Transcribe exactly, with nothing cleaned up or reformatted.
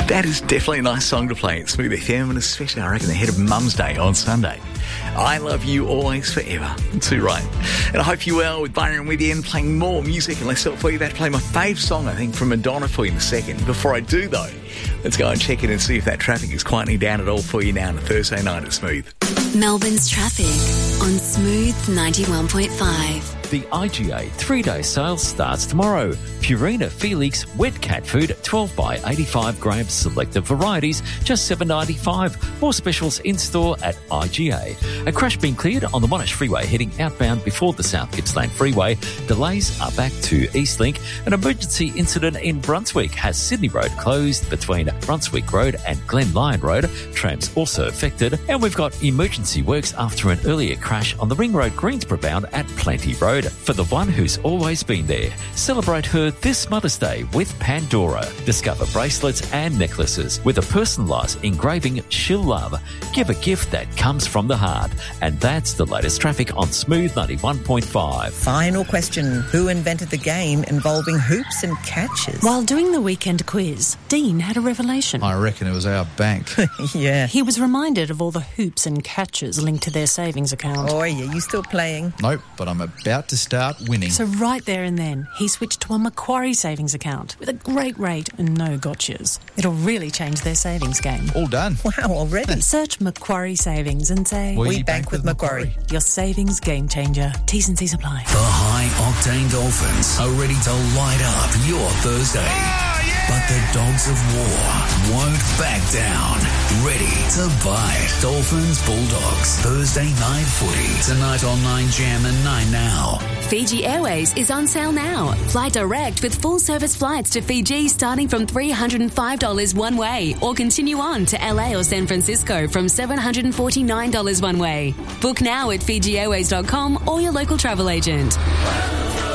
That is definitely a nice song to play at Smooth F M, and especially, I reckon, ahead of Mum's Day on Sunday. I love you always, forever. Too right. And I hope you're well with Byron with you and playing more music. And let's start for you. About to play my fave song, I think, from Madonna for you in a second. Before I do, though, let's go and check in and see if that traffic is quieting down at all for you now on a Thursday night at Smooth. Melbourne's traffic on Smooth ninety-one point five. The I G A three-day sale starts tomorrow. Purina Felix wet cat food, twelve by eighty-five grams, selected varieties, just seven dollars ninety-five. More specials in-store at I G A. A crash being cleared on the Monash Freeway heading outbound before the South Gippsland Freeway. Delays are back to Eastlink. An emergency incident in Brunswick has Sydney Road closed between Brunswick Road and Glen Lyon Road. Trams also affected. And we've got emergency works after an earlier crash on the Ring Road Greensboro bound at Plenty Road. For the one who's always been there. Celebrate her this Mother's Day with Pandora. Discover bracelets and necklaces with a personalised engraving she'll love. Give a gift that comes from the heart. And that's the latest traffic on Smooth ninety-one point five. Final question. Who invented the game involving hoops and catches? While doing the weekend quiz, Dean had a revelation. I reckon it was our bank. Yeah. He was reminded of all the hoops and catches linked to their savings account. Oh, yeah, you still playing? Nope, but I'm about to start winning. So right there and then, he switched to a Macquarie savings account with a great rate and no gotchas. It'll really change their savings game. All done. Wow, already? Search Macquarie Savings and say, We, we bank, bank with Macquarie. Macquarie. Your savings game changer. T's and C's apply. The high-octane Dolphins are ready to light up your Thursday. Oh, yeah! But the Dogs of War won't back down. Ready to bite. Dolphins Bulldogs. Thursday night footy. Tonight on nine Jam and nine Now. Fiji Airways is on sale now. Fly direct with full-service flights to Fiji starting from three hundred five dollars one way, or continue on to L A or San Francisco from seven hundred forty-nine dollars one way. Book now at Fiji Airways dot com or your local travel agent.